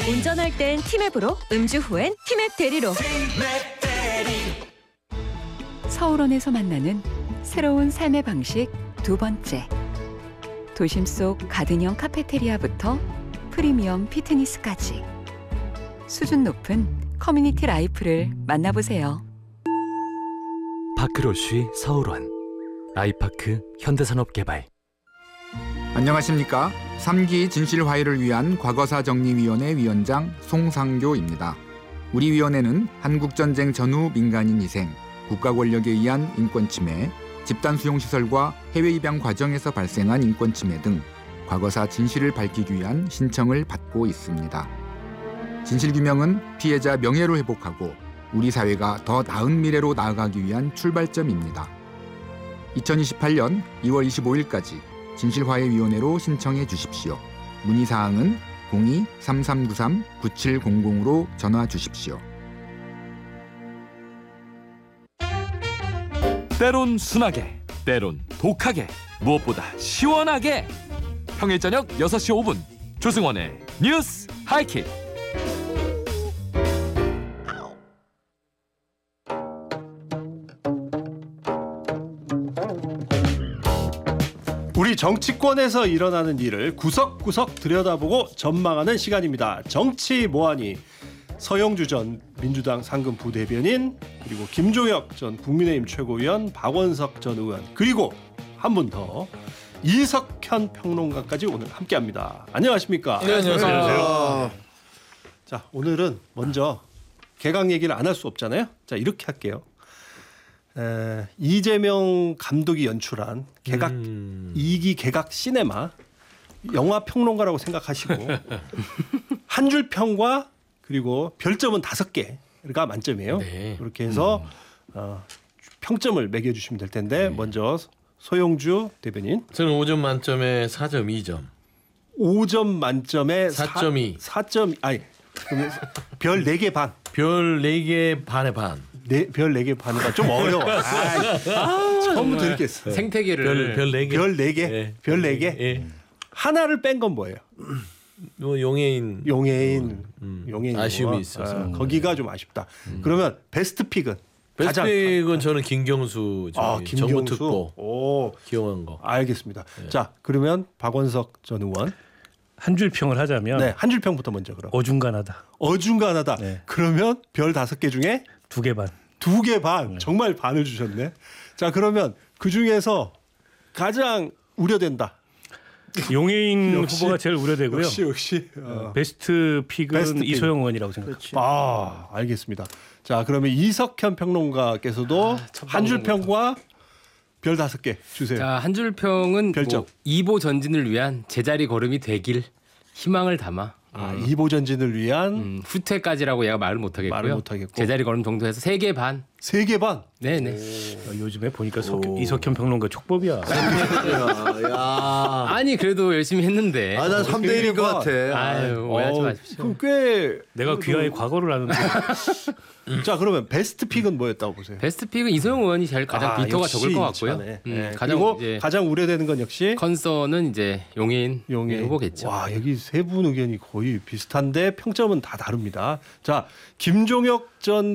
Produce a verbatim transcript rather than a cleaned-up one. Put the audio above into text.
운전할 땐 티맵으로, 음주 후엔 티맵 대리로. 서울원에서 만나는 새로운 삶의 방식 두 번째. 도심 속 가든형 카페테리아부터 프리미엄 피트니스까지 수준 높은 커뮤니티 라이프를 만나보세요. 파크로쉬 서울원 아이파크 현대산업개발. 안녕하십니까. 삼 기 진실화해를 위한 과거사정리위원회 위원장 송상교입니다. 우리 위원회는 한국전쟁 전후 민간인 희생, 국가 권력에 의한 인권침해, 집단수용시설과 해외 입양 과정에서 발생한 인권침해 등 과거사 진실을 밝히기 위한 신청을 받고 있습니다. 진실규명은 피해자 명예로 회복하고 우리 사회가 더 나은 미래로 나아가기 위한 출발점입니다. 이천이십팔 년 이월 이십오일까지 진실화해위원회로 신청해 주십시오. 문의사항은 공이 삼삼구삼 구칠공공으로 전화 주십시오. 때론 순하게, 때론 독하게, 무엇보다 시원하게. 평일 저녁 여섯 시 오 분 조승원의 뉴스 하이킥. 우리 정치권에서 일어나는 일을 구석구석 들여다보고 전망하는 시간입니다. 정치 모하니 서영주 전 민주당 상근 부대변인, 그리고 김종혁 전 국민의힘 최고위원, 박원석 전 의원, 그리고 한 분 더 이석현 평론가까지 오늘 함께합니다. 안녕하십니까? 네, 안녕하세요. 안녕하세요. 자, 오늘은 먼저 개각 얘기를 안 할 수 없잖아요. 자, 이렇게 할게요. 에, 이재명 감독이 연출한 개각 음. 이 기 개각 시네마, 영화 평론가라고 생각하시고 한 줄 평과 그리고 별점은 다섯 개가 만점이에요. 네. 그렇게 해서 음. 어, 평점을 매겨주시면 될 텐데, 먼저 소영주 대변인. 저는 오 점 만점에 사 점 이 점. 오 점 만점에 사 점 이. 사 점 아니 그러면 별 네 개 반. 별 네 개 반의 반. 네, 별 네 개 반이가 좀 어려워. 아, 처음부터 이렇게 했어. 생태계를 별, 별 네 개. 별 네 개. 예. 별 네 개. 예. 하나를 뺀 건 뭐예요? 뭐 용해인. 용해인. 음, 용해인. 아쉬움이 있어서. 아, 거기가 좀 아쉽다. 음. 그러면 베스트 픽은? 베스트픽은 저는 김경수 아, 김경수. 정부특보 오, 기용한 거. 알겠습니다. 네. 자, 그러면 박원석 전 의원. 한 줄 평을 하자면 네, 한 줄 평부터 먼저 그럼. 어중간하다. 어중간하다. 네. 그러면 별 다섯 개 중에 두 개 반. 두 개 반. 정말 반을 주셨네. 자, 그러면 그 중에서 가장 우려된다. 용해인 역시, 후보가 제일 우려되고요. 역시 역시. 어. 베스트 픽은 베스트 픽. 이소영 의원이라고 생각합니다. 아, 알겠습니다. 자, 그러면 이석현 평론가께서도 아, 한 줄 평과 별 다섯 개 주세요. 자, 한 줄 평은 별점. 뭐 이보 전진을 위한 제자리 걸음이 되길 희망을 담아. 아, 이보 전진을 위한 음, 후퇴까지라고 얘가 말을 못 하겠고요. 말을 못 하겠고. 제자리 걸음 정도 해서 세 개 반. 세 개 반. 네, 네. 어, 요즘에 보니까 석, 이석현 평론가 촉법이야. 야. 아니, 그래도 열심히 했는데. 아, 난 삼 대 일인 것 같아. 아유, 오해하지 어, 마십시오. 그럼 꽤 내가 귀하의 과거를 아는데. 자, 그러면 베스트 픽은 뭐였다고 보세요? 베스트 픽은 이소영 의원이 제일 가장 아, 비토가 역시 적을 것 같고요. 이차네. 음, 네. 가장 그리고 이제 가장 우려되는 건 역시 컨서는 이제 용해인 용해인 후보겠죠. 와, 여기 세 분 의견이 거의 비슷한데 평점은 다 다릅니다. 자, 김종혁 전